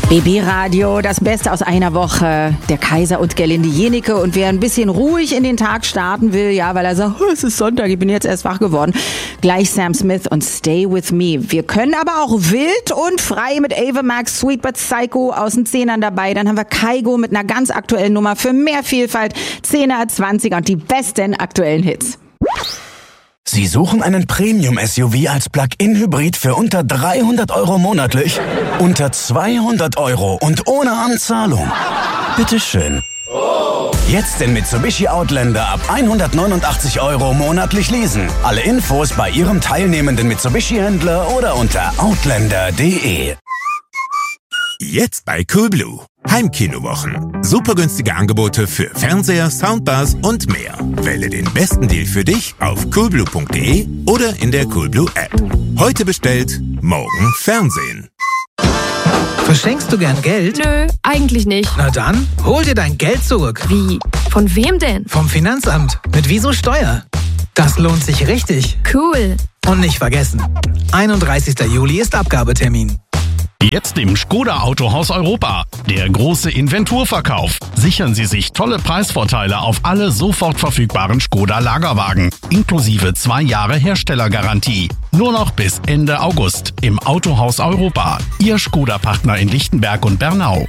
BB Radio, das Beste aus einer Woche. Der Kaiser und Gerlinde Jenike. Und wer ein bisschen ruhig in den Tag starten will, ja, weil er sagt, es ist Sonntag, ich bin jetzt erst wach geworden, gleich Sam Smith und Stay With Me. Wir können aber auch wild und frei mit Ava Max, Sweet But Psycho aus den Zehnern dabei. Dann haben wir Kaigo mit einer ganz aktuellen Nummer für mehr Vielfalt, 10er, 20er und die besten aktuellen Hits. Sie suchen einen Premium-SUV als Plug-in-Hybrid für unter 300 € monatlich? Unter 200 € und ohne Anzahlung? Bitteschön. Jetzt den Mitsubishi Outlander ab 189 € monatlich leasen. Alle Infos bei Ihrem teilnehmenden Mitsubishi-Händler oder unter outlander.de. Jetzt bei Coolblue. Heimkinowochen. Super günstige Angebote für Fernseher, Soundbars und mehr. Wähle den besten Deal für dich auf coolblue.de oder in der Coolblue App. Heute bestellt, morgen Fernsehen. Verschenkst du gern Geld? Nö, eigentlich nicht. Na dann, hol dir dein Geld zurück. Wie? Von wem denn? Vom Finanzamt. Mit Wieso Steuer. Das lohnt sich richtig. Cool. Und nicht vergessen, 31. Juli ist Abgabetermin. Jetzt im Škoda Autohaus Europa. Der große Inventurverkauf. Sichern Sie sich tolle Preisvorteile auf alle sofort verfügbaren Škoda Lagerwagen. Inklusive 2 Jahre Herstellergarantie. Nur noch bis Ende August im Autohaus Europa. Ihr Škoda-Partner in Lichtenberg und Bernau.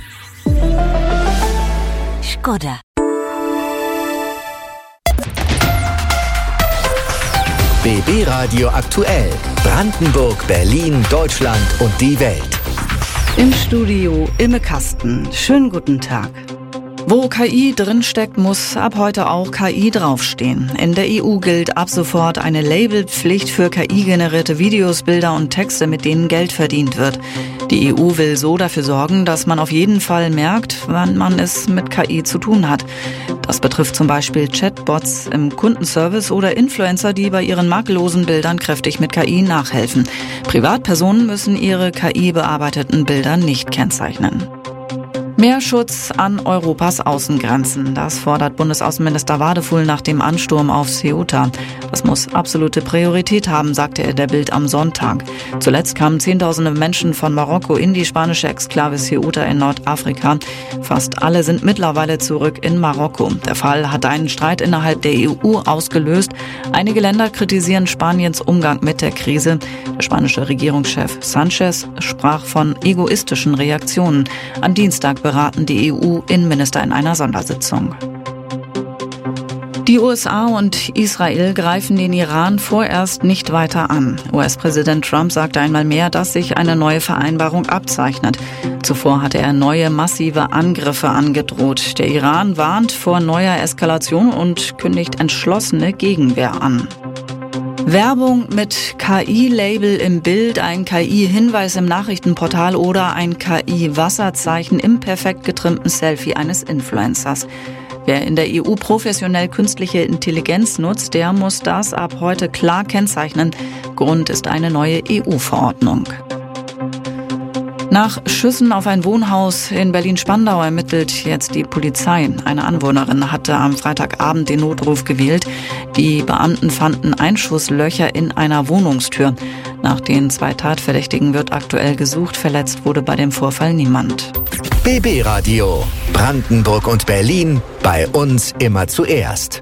Škoda. BB Radio aktuell. Brandenburg, Berlin, Deutschland und die Welt. Im Studio Imme Kasten. Schönen guten Tag. Wo KI drinsteckt, muss ab heute auch KI draufstehen. In der EU gilt ab sofort eine Labelpflicht für KI-generierte Videos, Bilder und Texte, mit denen Geld verdient wird. Die EU will so dafür sorgen, dass man auf jeden Fall merkt, wann man es mit KI zu tun hat. Das betrifft zum Beispiel Chatbots im Kundenservice oder Influencer, die bei ihren makellosen Bildern kräftig mit KI nachhelfen. Privatpersonen müssen ihre KI-bearbeiteten Bilder nicht kennzeichnen. Mehr Schutz an Europas Außengrenzen. Das fordert Bundesaußenminister Wadefuhl nach dem Ansturm auf Ceuta. Das muss absolute Priorität haben, sagte er der Bild am Sonntag. Zuletzt kamen Zehntausende Menschen von Marokko in die spanische Exklave Ceuta in Nordafrika. Fast alle sind mittlerweile zurück in Marokko. Der Fall hat einen Streit innerhalb der EU ausgelöst. Einige Länder kritisieren Spaniens Umgang mit der Krise. Der spanische Regierungschef Sánchez sprach von egoistischen Reaktionen. Am Dienstag beraten die EU-Innenminister in einer Sondersitzung. Die USA und Israel greifen den Iran vorerst nicht weiter an. US-Präsident Trump sagte einmal mehr, dass sich eine neue Vereinbarung abzeichnet. Zuvor hatte er neue massive Angriffe angedroht. Der Iran warnt vor neuer Eskalation und kündigt entschlossene Gegenwehr an. Werbung mit KI-Label im Bild, ein KI-Hinweis im Nachrichtenportal oder ein KI-Wasserzeichen im perfekt getrimmten Selfie eines Influencers. Wer in der EU professionell künstliche Intelligenz nutzt, der muss das ab heute klar kennzeichnen. Grund ist eine neue EU-Verordnung. Nach Schüssen auf ein Wohnhaus in Berlin-Spandau ermittelt jetzt die Polizei. Eine Anwohnerin hatte am Freitagabend den Notruf gewählt. Die Beamten fanden Einschusslöcher in einer Wohnungstür. Nach den 2 Tatverdächtigen wird aktuell gesucht. Verletzt wurde bei dem Vorfall niemand. BB Radio. Brandenburg und Berlin. Bei uns immer zuerst.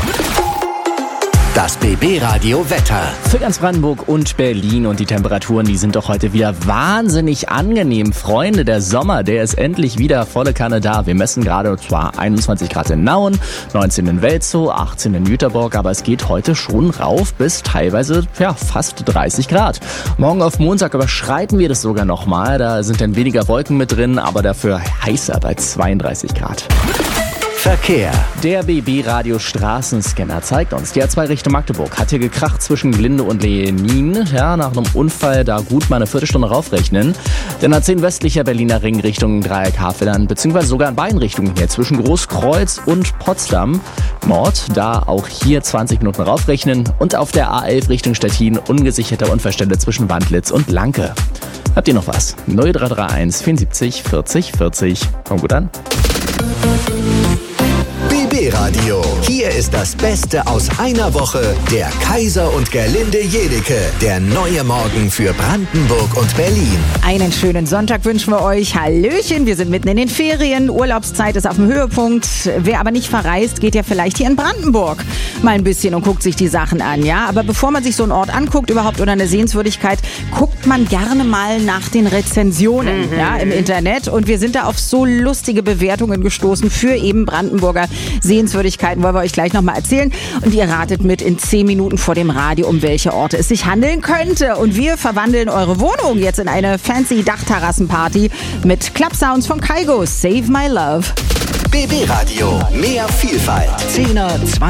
Das BB Radio Wetter. Für ganz Brandenburg und Berlin und die Temperaturen, die sind doch heute wieder wahnsinnig angenehm. Freunde, der Sommer, der ist endlich wieder volle Kanne da. Wir messen gerade zwar 21 Grad in Nauen, 19 in Welzow, 18 in Jüterbock, aber es geht heute schon rauf bis teilweise fast 30 Grad. Morgen auf Montag überschreiten wir das sogar nochmal. Da sind dann weniger Wolken mit drin, aber dafür heißer bei 32 Grad. Verkehr. Der BB-Radio-Straßenscanner zeigt uns, die A2 Richtung Magdeburg hat hier gekracht zwischen Glinde und Lenin. Ja, nach einem Unfall da gut mal eine Viertelstunde raufrechnen. Denn A10 westlicher Berliner Ring Richtung Dreieck Havelland, beziehungsweise sogar in beiden Richtungen hier zwischen Großkreuz und Potsdam. Mord, da auch hier 20 Minuten raufrechnen. Und auf der A11 Richtung Stettin ungesicherter Unfallstelle zwischen Wandlitz und Lanke. Habt ihr noch was? 0331 74 40 40. Kommt gut an. Radio. Hier ist das Beste aus einer Woche. Der Kaiser und Gerlinde Jenike. Der neue Morgen für Brandenburg und Berlin. Einen schönen Sonntag wünschen wir euch. Hallöchen, wir sind mitten in den Ferien. Urlaubszeit ist auf dem Höhepunkt. Wer aber nicht verreist, geht ja vielleicht hier in Brandenburg mal ein bisschen und guckt sich die Sachen an, ja. Aber bevor man sich so einen Ort anguckt überhaupt oder eine Sehenswürdigkeit, guckt man gerne mal nach den Rezensionen ja, im Internet. Und wir sind da auf so lustige Bewertungen gestoßen für eben Brandenburger Sehenswürdigkeiten, wollen wir euch gleich nochmal erzählen. Und ihr ratet mit in 10 Minuten vor dem Radio, um welche Orte es sich handeln könnte. Und wir verwandeln eure Wohnung jetzt in eine fancy Dachterrassenparty mit Club-Sounds von Kaigo. Save My Love. BB Radio. Mehr Vielfalt. 10er, 20